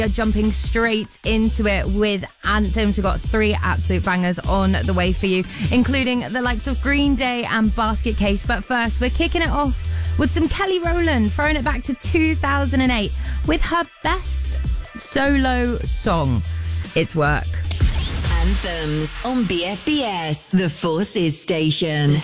We are jumping straight into it with anthems. We've got 3 absolute bangers on the way for you, including the likes of Green Day and Basket Case. But first, we're kicking it off with some Kelly Rowland, throwing it back to 2008 with her best solo song, It's Work. Anthems on BFBS, the Forces station.